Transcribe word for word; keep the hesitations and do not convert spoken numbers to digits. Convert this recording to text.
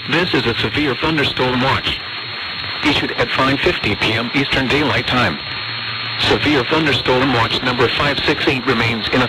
This is a severe thunderstorm watch, issued at five fifty p m Eastern Daylight Time. Severe thunderstorm watch number five six eight remains in effect.